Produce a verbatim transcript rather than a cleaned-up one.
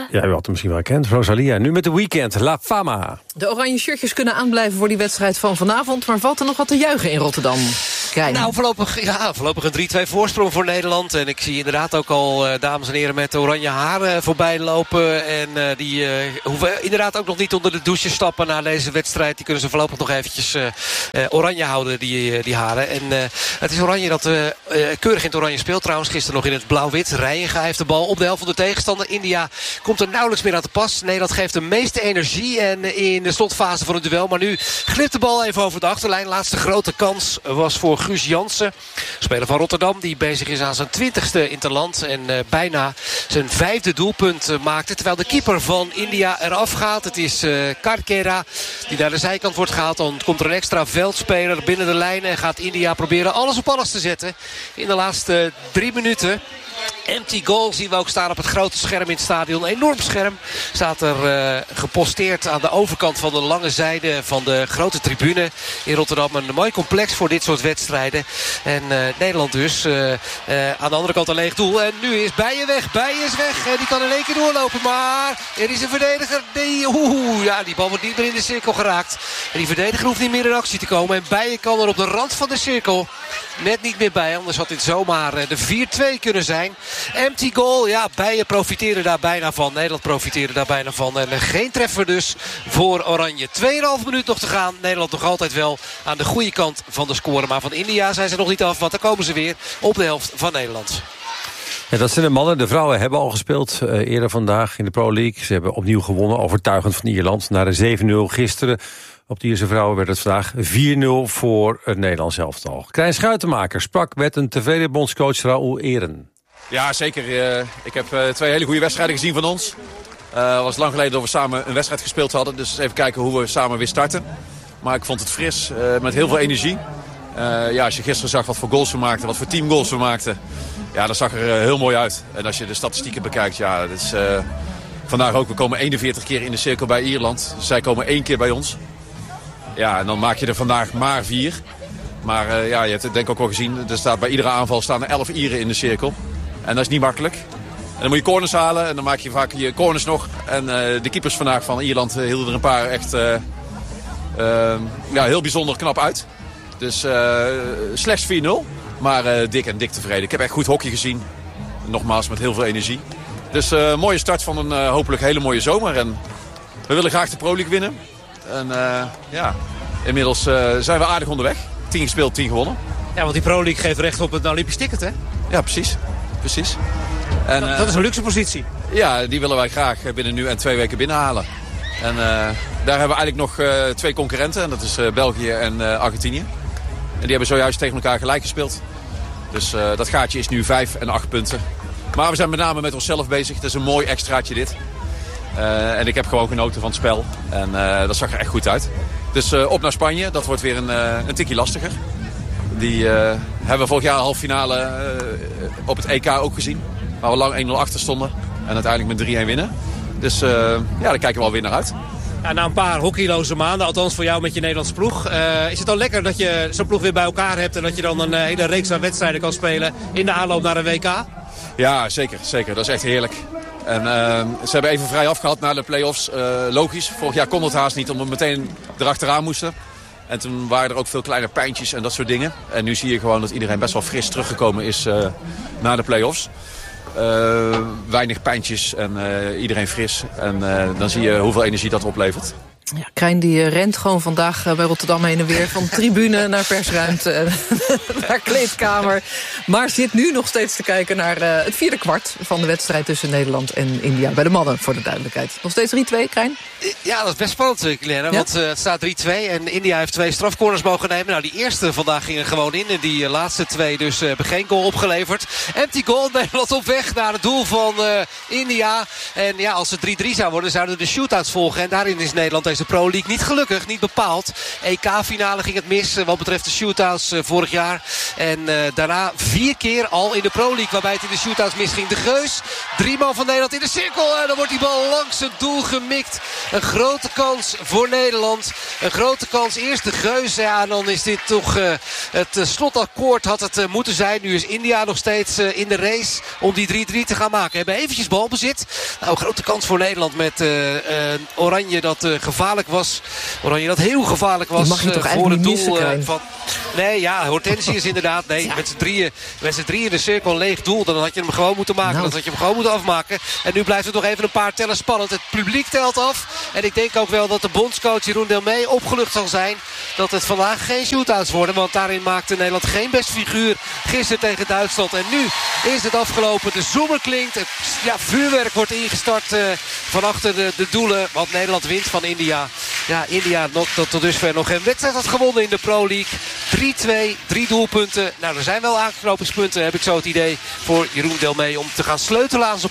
Ja, u had hem misschien wel gekend. Rosalia, nu met de Weekend. La Fama. De oranje shirtjes kunnen aanblijven voor die wedstrijd van vanavond. Maar valt er nog wat te juichen in Rotterdam? Kijk. Nou, voorlopig, ja, voorlopig een drie-twee voorsprong voor Nederland. En ik zie inderdaad ook al uh, dames en heren met oranje haren voorbij lopen. En uh, die uh, hoeven inderdaad ook nog niet onder de douche stappen na deze wedstrijd. Die kunnen ze voorlopig nog eventjes uh, uh, oranje houden, die, uh, die haren. En uh, het is oranje dat uh, uh, keurig in het oranje speelt. Trouwens, gisteren nog in het blauw-wit. Reijenga heeft de bal op de helft van de tegenstander. India komt er nauwelijks meer aan te pas. Nederland geeft de meeste energie en in de slotfase van het duel. Maar nu glipt de bal even over de achterlijn. Laatste grote kans was voor Guus Jansen. Speler van Rotterdam die bezig is aan zijn twintigste interland. En uh, bijna zijn vijfde doelpunt uh, maakte. Terwijl de keeper van India eraf gaat. Het is uh, Karkera die naar de zijkant wordt gehaald. Dan komt er een extra veldspeler binnen de lijn. En gaat India proberen alles op alles te zetten. In de laatste drie minuten. Empty goal zien we ook staan op het grote scherm in het stadion. Een enorm scherm staat er uh, geposteerd aan de overkant van de lange zijde van de grote tribune in Rotterdam. Een mooi complex voor dit soort wedstrijden. En uh, Nederland dus uh, uh, aan de andere kant een leeg doel. En nu is Bijen weg. Bijen is weg. En die kan in één keer doorlopen. Maar er is een verdediger. Die, oeh, ja, die bal wordt niet meer in de cirkel geraakt. En die verdediger hoeft niet meer in actie te komen. En Bijen kan er op de rand van de cirkel net niet meer bij. Anders had dit zomaar de vier-twee kunnen zijn. Empty goal, ja, Bijen profiteerde daar bijna van. Nederland profiteerde daar bijna van. En geen treffer dus voor Oranje. tweeënhalf minuut nog te gaan. Nederland nog altijd wel aan de goede kant van de score. Maar van India zijn ze nog niet af, want dan komen ze weer op de helft van Nederland. Ja, dat zijn de mannen. De vrouwen hebben al gespeeld uh, eerder vandaag in de Pro League. Ze hebben opnieuw gewonnen, overtuigend van Ierland. Na de zeven nul gisteren op de Ierse vrouwen werd het vandaag vier nul voor het Nederlands elftal. Krijn Schuitenmaker sprak met een tevreden bondscoach Raoul Eren. Ja, zeker. Uh, ik heb uh, twee hele goede wedstrijden gezien van ons. Uh, het was lang geleden dat we samen een wedstrijd gespeeld hadden. Dus even kijken hoe we samen weer starten. Maar ik vond het fris, uh, met heel veel energie. Uh, ja, als je gisteren zag wat voor goals we maakten, wat voor teamgoals we maakten. Ja, dat zag er uh, heel mooi uit. En als je de statistieken bekijkt, ja, dat is uh, vandaag ook. We komen eenenveertig keer in de cirkel bij Ierland. Zij komen één keer bij ons. Ja, en dan maak je er vandaag maar vier. Maar uh, ja, je hebt het denk ik ook wel gezien. Er staat bij iedere aanval staan er elf Ieren in de cirkel. En dat is niet makkelijk. En dan moet je corners halen en dan maak je vaak je corners nog. En uh, de keepers vandaag van Ierland uh, hielden er een paar echt uh, uh, ja, heel bijzonder knap uit. Dus uh, slechts vier nul. Maar uh, dik en dik tevreden. Ik heb echt goed hockey gezien. Nogmaals met heel veel energie. Dus uh, mooie start van een uh, hopelijk hele mooie zomer. En we willen graag de Pro League winnen. En uh, ja, inmiddels uh, zijn we aardig onderweg. tien gespeeld, tien gewonnen. Ja, want die Pro League geeft recht op het Olympisch ticket, hè? Ja, precies. Precies. En, dat, dat is een luxe positie. Ja, die willen wij graag binnen nu en twee weken binnenhalen. En uh, daar hebben we eigenlijk nog uh, twee concurrenten. En dat is uh, België en uh, Argentinië. En die hebben zojuist tegen elkaar gelijk gespeeld. Dus uh, dat gaatje is nu vijf en acht punten. Maar we zijn met name met onszelf bezig. Het is een mooi extraatje dit. Uh, en ik heb gewoon genoten van het spel. En uh, dat zag er echt goed uit. Dus uh, op naar Spanje. Dat wordt weer een, uh, een tikje lastiger. Die uh, hebben we vorig jaar de halve finale uh, op het E K ook gezien. Waar we lang één nul achter stonden. En uiteindelijk met drie-een winnen. Dus uh, ja, daar kijken we alweer naar uit. Ja, na een paar hockeyloze maanden, althans voor jou met je Nederlandse ploeg. Uh, is het dan lekker dat je zo'n ploeg weer bij elkaar hebt... en dat je dan een uh, hele reeks aan wedstrijden kan spelen in de aanloop naar een W K? Ja, zeker. zeker. Dat is echt heerlijk. En uh, ze hebben even vrij afgehad na de play-offs. Uh, logisch, vorig jaar kon het haast niet omdat we meteen erachteraan moesten. En toen waren er ook veel kleine pijntjes en dat soort dingen. En nu zie je gewoon dat iedereen best wel fris teruggekomen is uh, na de play-offs. Uh, weinig pijntjes en uh, iedereen fris. En uh, dan zie je hoeveel energie dat oplevert. Ja, Krijn die rent gewoon vandaag bij Rotterdam heen en weer. Van tribune naar persruimte, naar kleedkamer. Maar zit nu nog steeds te kijken naar uh, het vierde kwart van de wedstrijd tussen Nederland en India. Bij de mannen, voor de duidelijkheid. Nog steeds drie twee, Krijn? Ja, dat is best spannend, Claire. Ja? Want uh, het staat drie twee en India heeft twee strafcorners mogen nemen. Nou, die eerste vandaag ging er gewoon in. En die uh, laatste twee dus uh, hebben geen goal opgeleverd. Empty goal, Nederland op weg naar het doel van uh, India. En ja, als het drie drie zou worden, zouden de shootouts volgen. En daarin is Nederland deze deze Pro League niet gelukkig, niet bepaald. E K-finale ging het mis wat betreft de shootouts vorig jaar. En uh, daarna vier keer al in de Pro League waarbij het in de shootouts misging. De Geus, drie man van Nederland in de cirkel. En dan wordt die bal langs het doel gemikt. Een grote kans voor Nederland. Een grote kans. Eerst de Geus. Ja, en dan is dit toch uh, het uh, slotakkoord had het uh, moeten zijn. Nu is India nog steeds uh, in de race om die drie drie te gaan maken. We hebben eventjes balbezit. Nou, grote kans voor Nederland met uh, uh, Oranje dat uh, gevaarlijk was. Oranje dat heel gevaarlijk was. Die mag je toch uh, voor het doel uh, van... Nee, ja, Hortensius is inderdaad. Nee, ja. met z'n drieën, met z'n drieën in de cirkel, leeg doel. Dan had je hem gewoon moeten maken. Nou. Dan had je hem gewoon moeten afmaken. En nu blijft het nog even een paar tellen spannend. Het publiek telt af. En ik denk ook wel dat de bondscoach Jeroen Delmee opgelucht zal zijn dat het vandaag geen shootouts worden. Want daarin maakte Nederland geen best figuur gisteren tegen Duitsland. En nu is het afgelopen. De zoemer klinkt. Het ja, vuurwerk wordt ingestart uh, van achter de, de doelen. Want Nederland wint van India. Ja, India nog, dat tot dusver nog geen wedstrijd had gewonnen in de Pro League. drie twee, drie doelpunten. Nou, er zijn wel aanknopingspunten, heb ik zo het idee, voor Jeroen Delmee om te gaan sleutelen aan zijn